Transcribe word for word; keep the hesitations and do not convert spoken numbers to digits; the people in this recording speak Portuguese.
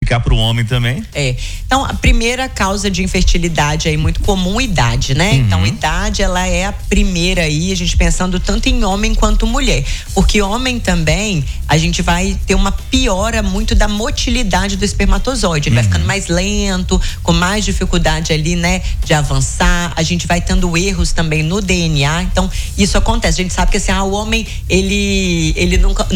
aplicar pro homem também. É. Então, a primeira causa de infertilidade aí muito comum, idade, né? Uhum. Então, idade, ela é a primeira aí, a gente pensando tanto em homem quanto mulher. Porque homem também, a gente vai ter uma piora muito da motilidade do espermatozoide. Ele uhum. vai ficando mais lento, com mais dificuldade ali, né, de avançar. A gente vai tendo erros também no D N A. Então, isso acontece. A gente sabe que assim, ah, o homem, ele, ele nunca,